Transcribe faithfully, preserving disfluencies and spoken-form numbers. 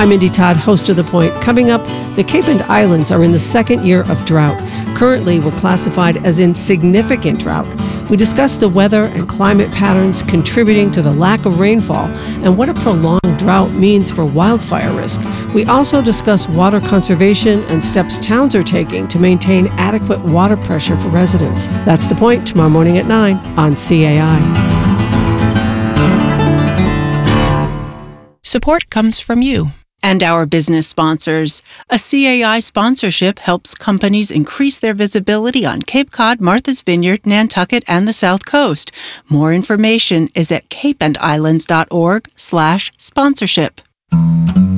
I'm Mindy Todd, host of The Point. Coming up, the Cape and Islands are in the second year of drought. Currently, we're classified as in significant drought. We discuss the weather and climate patterns contributing to the lack of rainfall and what a prolonged drought means for wildfire risk. We also discuss water conservation and steps towns are taking to maintain adequate water pressure for residents. That's The Point, tomorrow morning at nine on C A I. Support comes from you and our business sponsors. A C A I sponsorship helps companies increase their visibility on Cape Cod, Martha's Vineyard, Nantucket, and the South Coast. More information is at cape and islands dot org slash sponsorship.